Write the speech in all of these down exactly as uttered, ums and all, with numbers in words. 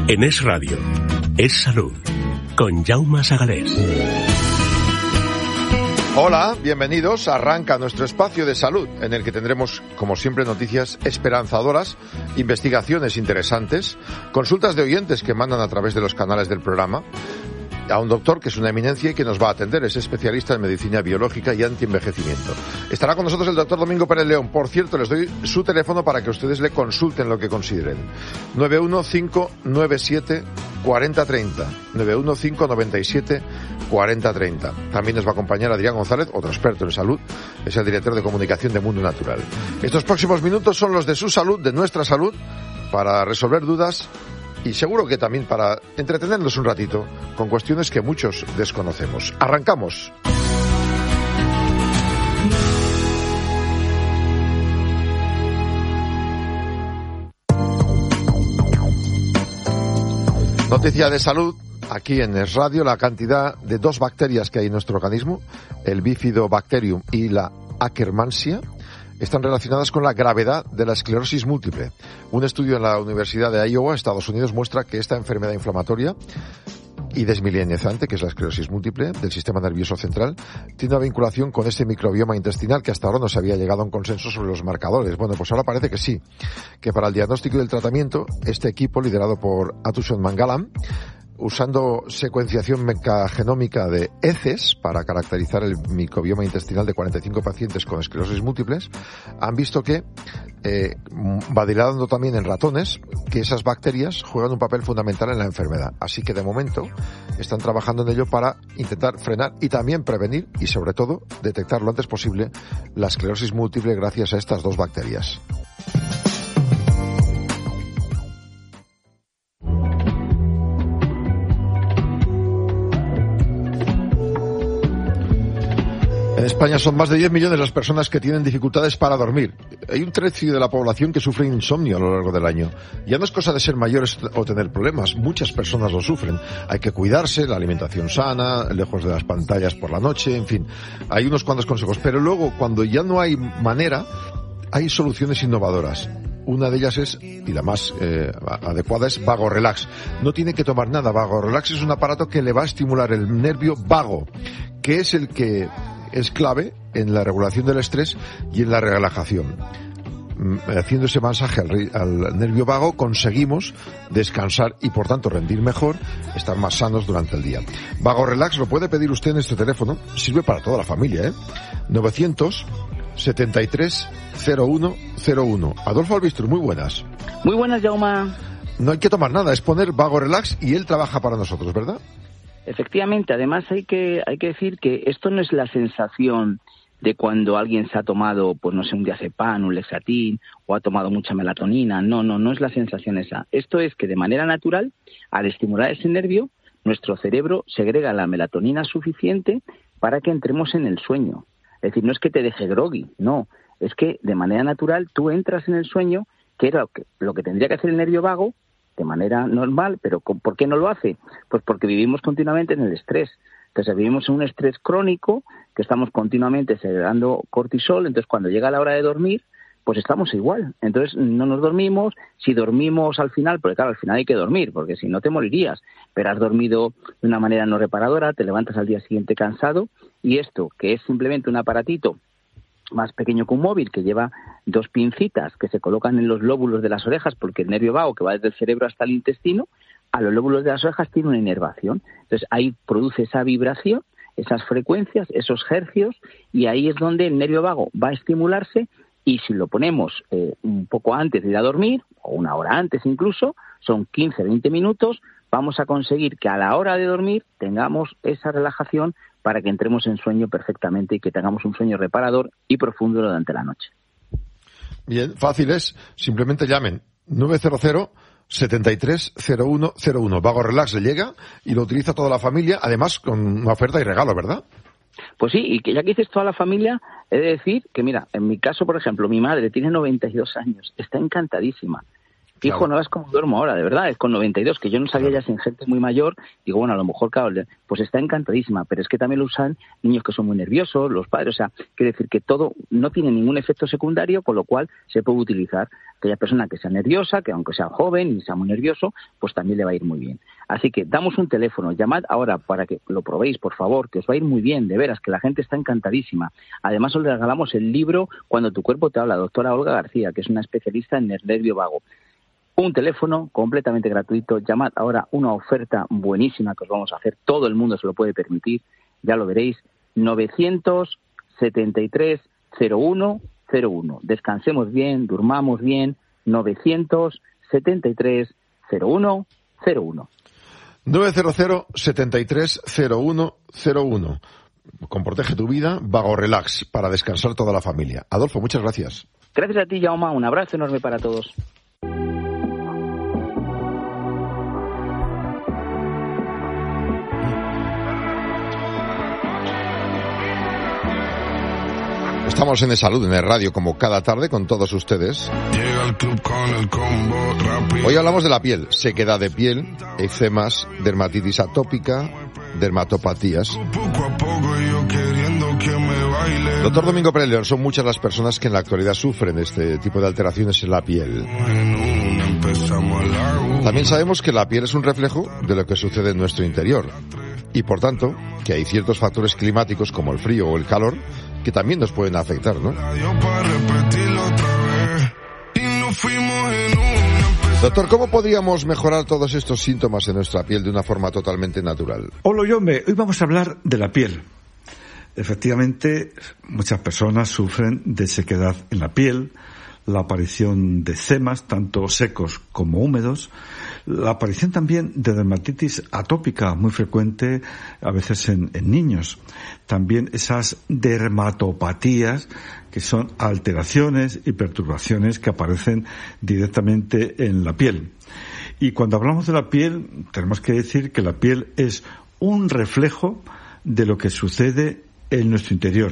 En Es Radio, Es Salud, con Jaume Sagalés. Hola, bienvenidos. Arranca nuestro espacio de salud, en el que tendremos, como siempre, noticias esperanzadoras, investigaciones interesantes, consultas de oyentes que mandan a través de los canales del programa, a un doctor que es una eminencia y que nos va a atender. Es especialista en medicina biológica y antienvejecimiento. Estará con nosotros el doctor Domingo Pérez León. Por cierto, les doy su teléfono para que ustedes le consulten lo que consideren. nueve uno cinco nueve siete cuatro cero tres cero. nueve uno cinco nueve siete cuatro cero tres cero. También nos va a acompañar Adrián González, otro experto en salud. Es el director de comunicación de Mundo Natural. Estos próximos minutos son los de su salud, de nuestra salud, para resolver dudas y seguro que también para entretenernos un ratito con cuestiones que muchos desconocemos. ¡Arrancamos! Noticia de salud. Aquí en Es Radio, la cantidad de dos bacterias que hay en nuestro organismo, el Bifidobacterium y la Akkermansia, están relacionadas con la gravedad de la esclerosis múltiple. Un estudio en la Universidad de Iowa, Estados Unidos, muestra que esta enfermedad inflamatoria y desmielinizante, que es la esclerosis múltiple del sistema nervioso central, tiene una vinculación con este microbioma intestinal que hasta ahora no se había llegado a un consenso sobre los marcadores. Bueno, pues ahora parece que sí, que para el diagnóstico y el tratamiento, este equipo, liderado por Atushan Mangalam, usando secuenciación mecagenómica de heces para caracterizar el microbioma intestinal de cuarenta y cinco pacientes con esclerosis múltiples, han visto que, eh, validando también en ratones, que esas bacterias juegan un papel fundamental en la enfermedad. Así que de momento están trabajando en ello para intentar frenar y también prevenir y sobre todo detectar lo antes posible la esclerosis múltiple gracias a estas dos bacterias. En España son más de diez millones las personas que tienen dificultades para dormir. Hay un tercio de la población que sufre insomnio a lo largo del año. Ya no es cosa de ser mayores o tener problemas, muchas personas lo sufren. Hay que cuidarse, la alimentación sana, lejos de las pantallas por la noche, en fin. Hay unos cuantos consejos, pero luego cuando ya no hay manera, hay soluciones innovadoras. Una de ellas es, y la más eh, adecuada, es Vago Relax. No tiene que tomar nada. Vago Relax es un aparato que le va a estimular el nervio vago, que es el que es clave en la regulación del estrés y en la relajación. Haciendo ese masaje al, al nervio vago conseguimos descansar y por tanto rendir mejor, estar más sanos durante el día. Vago Relax lo puede pedir usted en este teléfono, sirve para toda la familia, ¿eh? novecientos setenta y tres cero uno cero uno. Adolfo Albistur, muy buenas. Muy buenas, Jaume. No hay que tomar nada, es poner Vago Relax y él trabaja para nosotros, ¿verdad? Efectivamente, además hay que hay que decir que esto no es la sensación de cuando alguien se ha tomado, pues no sé, un diazepam, un Lexatin, o ha tomado mucha melatonina. No, no, no es la sensación esa. Esto es que de manera natural, al estimular ese nervio, nuestro cerebro segrega la melatonina suficiente para que entremos en el sueño. Es decir, no es que te deje groggy, no. Es que de manera natural tú entras en el sueño, que era lo que, lo que tendría que hacer el nervio vago, de manera normal, pero ¿por qué no lo hace? Pues porque vivimos continuamente en el estrés. Entonces vivimos en un estrés crónico, que estamos continuamente segregando cortisol, entonces cuando llega la hora de dormir, pues estamos igual. Entonces no nos dormimos, si dormimos al final, porque claro, al final hay que dormir, porque si no te morirías, pero has dormido de una manera no reparadora, te levantas al día siguiente cansado, y esto, que es simplemente un aparatito más pequeño que un móvil, que lleva dos pincitas que se colocan en los lóbulos de las orejas, porque el nervio vago, que va desde el cerebro hasta el intestino, a los lóbulos de las orejas tiene una inervación. Entonces ahí produce esa vibración, esas frecuencias, esos hercios, y ahí es donde el nervio vago va a estimularse, y si lo ponemos eh, un poco antes de ir a dormir, o una hora antes incluso, son quince a veinte minutos, vamos a conseguir que a la hora de dormir tengamos esa relajación para que entremos en sueño perfectamente y que tengamos un sueño reparador y profundo durante la noche. Bien, fácil es, simplemente llamen nueve cero cero setenta y tres cero uno cero uno. Vago Relax le llega y lo utiliza toda la familia, además con una oferta y regalo, ¿verdad? Pues sí, y que ya que dices toda la familia, he de decir que, mira, en mi caso, por ejemplo, mi madre tiene noventa y dos años, está encantadísima. Hijo, Claro. no ves cómo duermo ahora, de verdad, es con noventa y dos, que yo no sabía Claro. ya si en gente muy mayor, digo, bueno, a lo mejor, claro, le- pues está encantadísima, pero es que también lo usan niños que son muy nerviosos, los padres, o sea, quiere decir que todo no tiene ningún efecto secundario, con lo cual se puede utilizar aquella persona que sea nerviosa, que aunque sea joven y sea muy nervioso, pues también le va a ir muy bien. Así que damos un teléfono, llamad ahora para que lo probéis, por favor, que os va a ir muy bien, de veras, que la gente está encantadísima. Además, os regalamos el libro Cuando tu cuerpo te habla, doctora Olga García, que es una especialista en el nervio vago. Un teléfono completamente gratuito. Llamad ahora, una oferta buenísima que os vamos a hacer. Todo el mundo se lo puede permitir. Ya lo veréis. novecientos setenta y tres cero uno cero uno. Descansemos bien, durmamos bien. novecientos setenta y tres cero uno cero uno. novecientos setenta y tres cero uno cero uno. Con Protege tu Vida, Vago Relax, para descansar toda la familia. Adolfo, muchas gracias. Gracias a ti, Jaume. Un abrazo enorme para todos. Estamos en De Salud, en el radio, como cada tarde, con todos ustedes. Llega al club con el combo rápido. Hoy hablamos de la piel, sequedad de piel, eczemas, dermatitis atópica, dermatopatías. Poco a poco yo queriendo que me baile. Doctor Domingo Pérez León, son muchas las personas que en la actualidad sufren este tipo de alteraciones en la piel. En una empezamos a la una. También sabemos que la piel es un reflejo de lo que sucede en nuestro interior. Y por tanto, que hay ciertos factores climáticos como el frío o el calor que también nos pueden afectar, ¿no? Yo para repetirlo otra vez. Y nos fuimos en una. Doctor, ¿cómo podríamos mejorar todos estos síntomas en nuestra piel de una forma totalmente natural? Hola, Yombe. Hoy vamos a hablar de la piel. Efectivamente, muchas personas sufren de sequedad en la piel, la aparición de eczemas, tanto secos como húmedos, la aparición también de dermatitis atópica, muy frecuente a veces en, en niños. También esas dermatopatías, que son alteraciones y perturbaciones que aparecen directamente en la piel. Y cuando hablamos de la piel, tenemos que decir que la piel es un reflejo de lo que sucede en nuestro interior.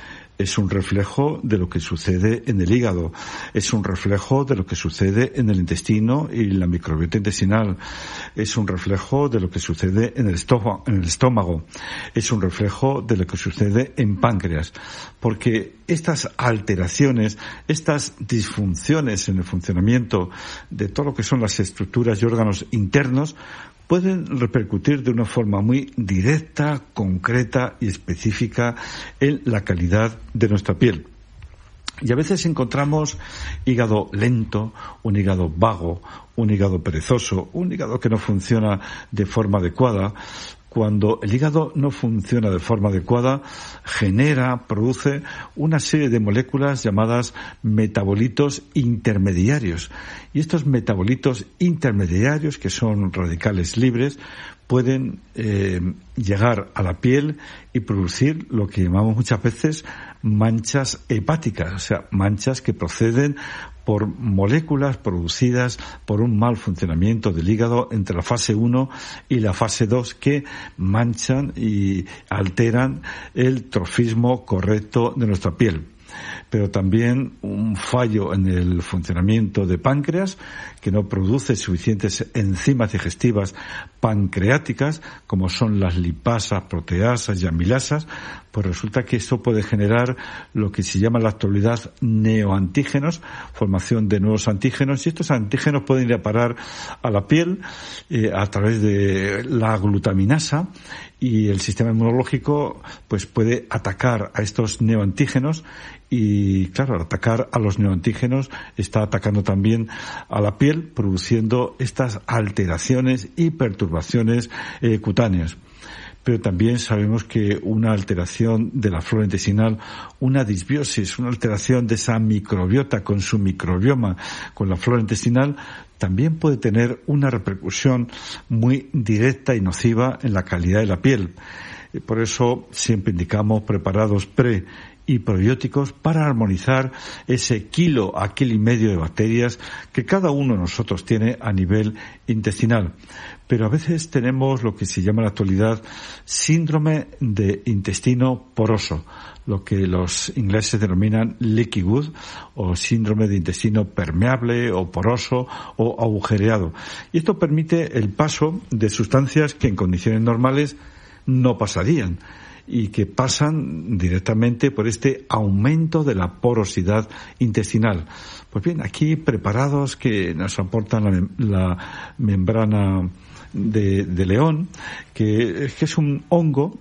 Es un reflejo de lo que sucede en el hígado, es un reflejo de lo que sucede en el intestino y la microbiota intestinal, es un reflejo de lo que sucede en el estómago, en el estómago, es un reflejo de lo que sucede en páncreas, porque estas alteraciones, estas disfunciones en el funcionamiento de todo lo que son las estructuras y órganos internos pueden repercutir de una forma muy directa, concreta y específica en la calidad de nuestra piel. Y a veces encontramos hígado lento, un hígado vago, un hígado perezoso, un hígado que no funciona de forma adecuada. Cuando el hígado no funciona de forma adecuada, genera, produce una serie de moléculas llamadas metabolitos intermediarios. Y estos metabolitos intermediarios, que son radicales libres, pueden eh, llegar a la piel y producir lo que llamamos muchas veces manchas hepáticas, o sea, manchas que proceden por moléculas producidas por un mal funcionamiento del hígado entre la fase uno y la fase dos, que manchan y alteran el trofismo correcto de nuestra piel. Pero también un fallo en el funcionamiento de páncreas, que no produce suficientes enzimas digestivas pancreáticas, como son las lipasas, proteasas y amilasas, pues resulta que esto puede generar lo que se llama en la actualidad neoantígenos, formación de nuevos antígenos, y estos antígenos pueden ir a parar a la piel eh, a través de la glutaminasa, y el sistema inmunológico pues puede atacar a estos neoantígenos. Y claro, al atacar a los neoantígenos está atacando también a la piel, produciendo estas alteraciones y perturbaciones eh, cutáneas. Pero también sabemos que una alteración de la flora intestinal, una disbiosis, una alteración de esa microbiota con su microbioma, con la flora intestinal, también puede tener una repercusión muy directa y nociva en la calidad de la piel. Por eso siempre indicamos preparados pre y probióticos para armonizar ese kilo a kilo y medio de bacterias que cada uno de nosotros tiene a nivel intestinal. Pero a veces tenemos lo que se llama en la actualidad síndrome de intestino poroso, lo que los ingleses denominan leaky gut, o síndrome de intestino permeable o poroso o agujereado. Y esto permite el paso de sustancias que en condiciones normales no pasarían y que pasan directamente por este aumento de la porosidad intestinal. Pues bien, aquí preparados que nos aportan la, mem- la membrana de, de león, que, que es un hongo,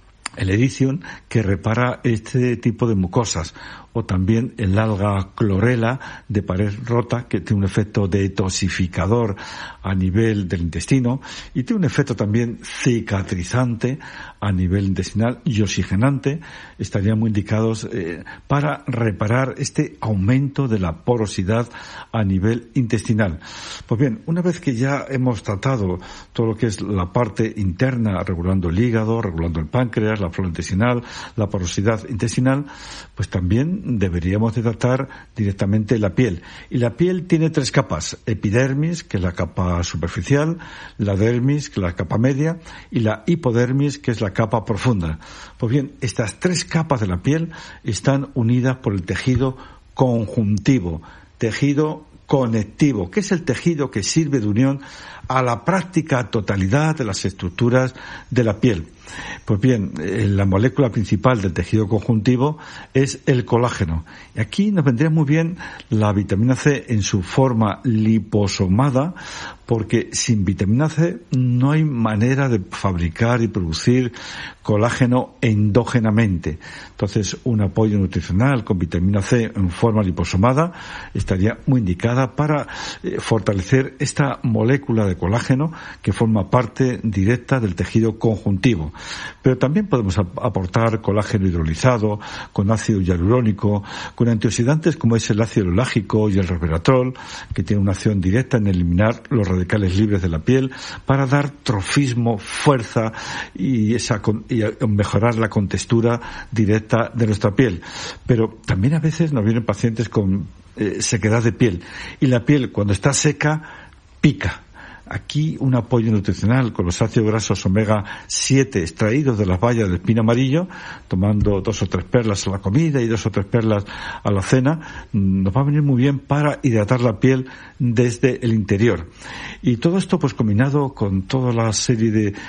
el Ericium, que repara este tipo de mucosas, o también el alga clorela de pared rota, que tiene un efecto detoxificador a nivel del intestino y tiene un efecto también cicatrizante a nivel intestinal y oxigenante. Estarían muy indicados eh, para reparar este aumento de la porosidad a nivel intestinal. Pues bien, una vez que ya hemos tratado todo lo que es la parte interna, regulando el hígado, regulando el páncreas, la flora intestinal, la porosidad intestinal, pues también deberíamos de tratar directamente la piel. Y la piel tiene tres capas: epidermis, que es la capa superficial, la dermis, que es la capa media, y la hipodermis, que es la capa profunda. Pues bien, estas tres capas de la piel están unidas por el tejido conjuntivo, tejido conectivo, que es el tejido que sirve de unión a la práctica totalidad de las estructuras de la piel. Pues bien, la molécula principal del tejido conjuntivo es el colágeno. Y aquí nos vendría muy bien la vitamina C en su forma liposomada, porque sin vitamina C no hay manera de fabricar y producir colágeno endógenamente. Entonces, un apoyo nutricional con vitamina C en forma liposomada estaría muy indicada para eh, fortalecer esta molécula de colágeno que forma parte directa del tejido conjuntivo. Pero también podemos aportar colágeno hidrolizado, con ácido hialurónico, con antioxidantes como es el ácido hialurónico y el resveratrol, que tiene una acción directa en eliminar los radicales libres de la piel para dar trofismo, fuerza y, esa, y mejorar la contextura directa de nuestra piel. Pero también a veces nos vienen pacientes con eh, sequedad de piel, y la piel cuando está seca pica. Aquí un apoyo nutricional con los ácidos grasos omega siete extraídos de las bayas del pino amarillo, tomando dos o tres perlas a la comida y dos o tres perlas a la cena, nos va a venir muy bien para hidratar la piel desde el interior. Y todo esto pues combinado con toda la serie de